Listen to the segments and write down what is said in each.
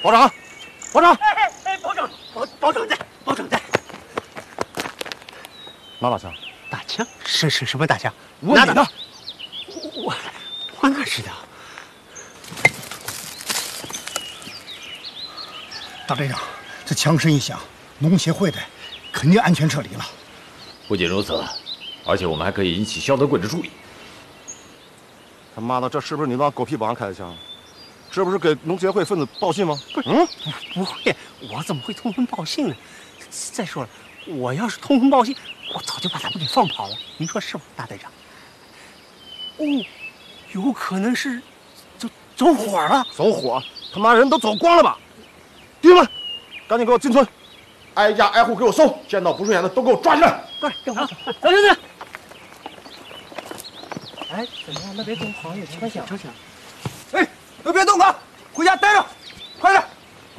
保长，保长， 保长在，保长在。 哪把枪？ 打枪？什么打枪？ 问你呢？ 我哪知道？ 大队长，这枪声一响，农协会的肯定安全撤离了。 不仅如此，而且我们还可以引起肖德贵的注意。 他妈的，这是不是你让狗屁保安开的枪？这不是给农协会分子报信吗？ 不会，我怎么会通风报信呢？再说了，我要是通风报信，我早就把他们给放跑了。您说是不，大队长？哦，有可能是走火了。 走火？他妈人都走光了吧？弟兄们，赶紧给我进村，挨家挨户给我搜，见到不顺眼的都给我抓起来。 快，干嘛？走兄弟！哎，怎么样？那边怎么好像有枪响？ 哎，都别动他，回家待着，快点！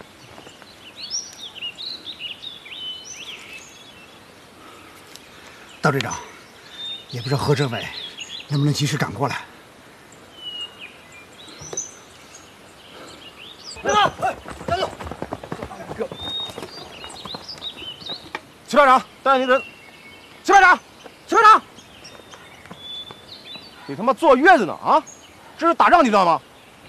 大队长，也不知道何政委能不能及时赶过来。 加油！齐排长，带你人。齐排长，齐排长，你他妈坐月子呢啊？这是打仗，你知道吗？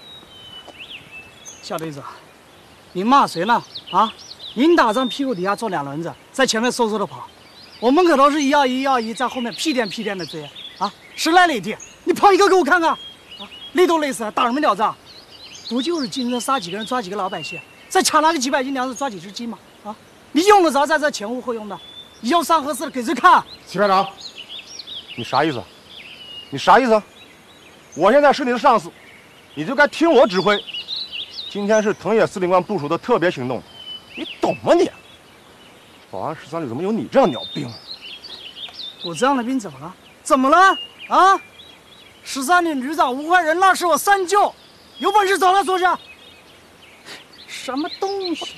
小队长，您骂谁呢？啊，您打仗屁股底下坐两轮子，在前面嗖嗖的跑，我们可都是121在后面屁颠屁颠的追啊！时来累地，你跑一个给我看看！啊，累都累死了，打什么鸟仗？不就是进城杀几个人，抓几个老百姓，再抢那个几百斤粮食，抓几只鸡吗？啊，你用得着在这前呼后拥的？有3合适的给谁看？ 齐排长，你啥意思？你啥意思？我现在是你的上司，你就该听我指挥。今天是藤野司令官部署的特别行动，你懂吗你？保安13旅怎么有你这样鸟兵？ 我这样的兵怎么了？怎么了？啊！13旅旅长吴怀仁那是我三舅，有本事找他说去。什么东西？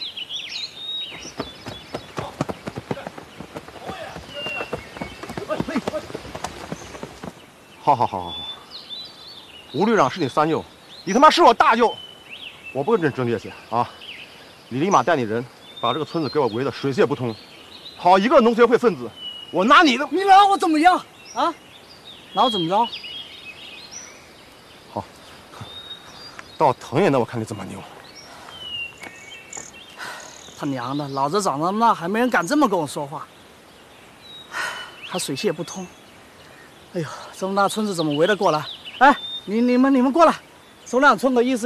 好，吴旅长是你三舅，你他妈是我大舅，我不跟这争这些啊！你立马带你人把这个村子给我围得水泄不通，好一个农协会分子，我拿你的！ 你拿我怎么样啊？拿我怎么着？ 好，到藤野那我看你怎么牛！ 他娘的，老子长这么大还没人敢这么跟我说话，还水泄不通。哎呦，这么大村子怎么围得过来？哎，你们过来，走两村的意思。